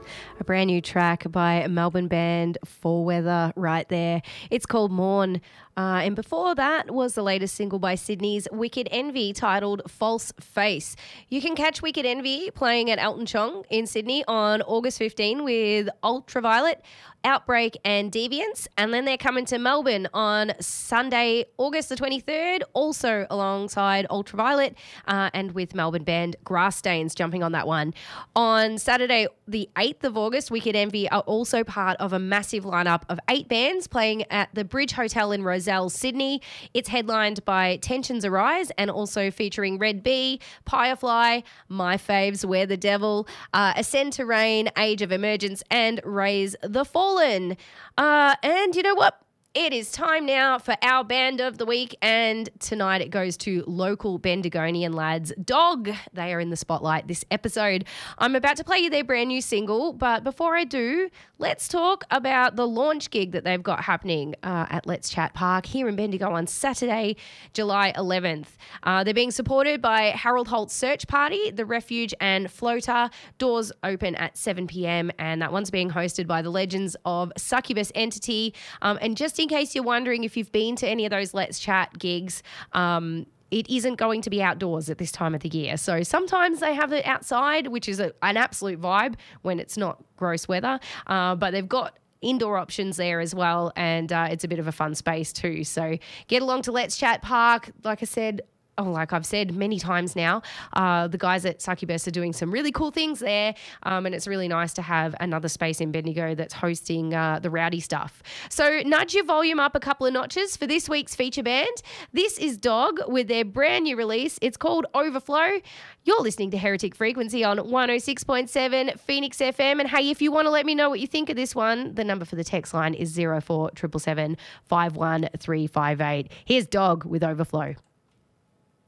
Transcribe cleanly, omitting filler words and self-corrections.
A brand new track by a Melbourne band, Fall Weather, right there. It's called Morn. And before that was the latest single by Sydney's Wicked Envy titled False Face. You can catch Wicked Envy playing at Elton Chong in Sydney on August 15 with Ultraviolet, Outbreak and Deviance. And then they're coming to Melbourne on Sunday, August the 23rd, also alongside Ultraviolet and with Melbourne band Grass Stains jumping on that one. On Saturday, the 8th of August, Wicked Envy are also part of a massive lineup of 8 bands playing at the Bridge Hotel in Rozelle, Sydney. It's headlined by Tensions Arise and also featuring Red Bee, Firefly, my faves, We're the Devil, Ascend to Rain, Age of Emergence and Raise the Fallen. And you know what? It is time now for our band of the week, and tonight it goes to local Bendigonian lads, Dog. They are in the spotlight this episode. I'm about to play you their brand new single, but before I do, let's talk about the launch gig that they've got happening at Let's Chat Park here in Bendigo on Saturday, July 11th. They're being supported by Harold Holt's Search Party, The Refuge and Floater. Doors open at 7 p.m, and that one's being hosted by the legends of Succubus Entity. And just in case you're wondering if you've been to any of those Let's Chat gigs, it isn't going to be outdoors at this time of the year. So sometimes they have it outside, which is an absolute vibe when it's not gross weather. But they've got indoor options there as well, and it's a bit of a fun space too. So get along to Let's Chat Park. Like I've said many times now, the guys at Succubus are doing some really cool things there, and it's really nice to have another space in Bendigo that's hosting the rowdy stuff. So nudge your volume up a couple of notches for this week's feature band. This is Dog with their brand new release. It's called Overflow. You're listening to Heretic Frequency on 106.7 Phoenix FM. And hey, if you want to let me know what you think of this one, the number for the text line is 0477751358. Here's Dog with Overflow.